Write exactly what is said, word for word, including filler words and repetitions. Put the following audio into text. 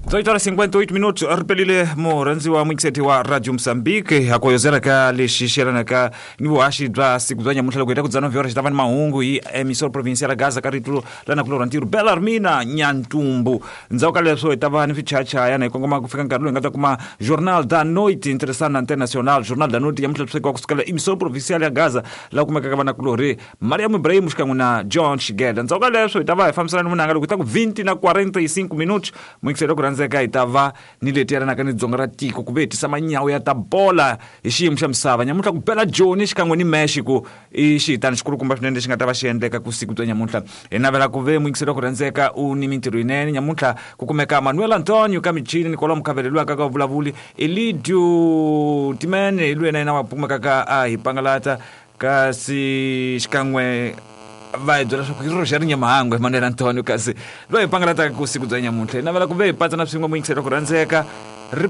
dezoito horas e cinquenta e oito minutos, repelile moranzi wa mwikiseti wa Radio Msambiki hakoyozera ka leshishirana ka niwo ashi dra sikuzanya mutala kuita kudzano vyora chitava ni mahungu i emisor provincial Gaza karitulo lana kulora ntiru Belarmina Nyantumbu nzauka leso itava ni fichacha yana ikongoma kufika nkarulo ngata kuma Jornal da Noite interessana international Jornal da Noite ya mutala kusika kusikala emisor provincial ya Gaza la kumeka kavana kulore Mariam Ibrahim shikanguna John Shigeda nzauka leso itava famsana munangalo kuita ku vinte na quarenta e cinco minutos mwikiseti kuranzeka itava niletera nakani dzongara tiko kubeti samanyawo ya tabola ishiyimo xa misava nyamuhla kupela Joni xikan'we ni Mexico ixitani xikulukumba swinene xi nga ta va xi endleka ku siku to nyamuhla hi navela ku ve mwingiseri wa ku rhandzeka u ni mintirho yinene nyamuhla ku kumeka Manuel Antonio ka michini ni kolomo khaveleliwaka ka vulavuli Elidio Timene hi luyena yena wa kumekaka a hi pangalata kasi xikan'we vai byela swa ku ri xa rinyamahangu Manuel Antonio kasi loyi pangalata ku siku bya nyamuhla hi navela ku ve hi patsa na swin'we mwingiseri wa ku rhandzeka